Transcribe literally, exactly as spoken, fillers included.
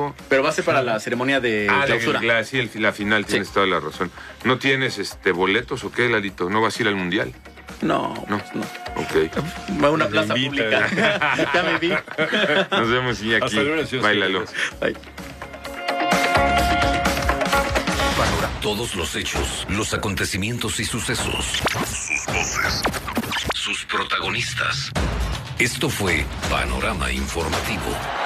Lalito. Pero va a ser para la ceremonia de Ah, clausura. la, la, sí, el, la final, tienes Sí. toda la razón. ¿No tienes este boletos o qué, Lalito? ¿No vas a ir al Mundial? No, No. pues no. Ok. Va a una Te plaza invitan. pública. Ya me vi. Nos vemos y aquí. Hasta luego, señor Báilalo. Ay. Todos los hechos, los acontecimientos y sucesos. Sus voces. Sus protagonistas. Esto fue Panorama Informativo.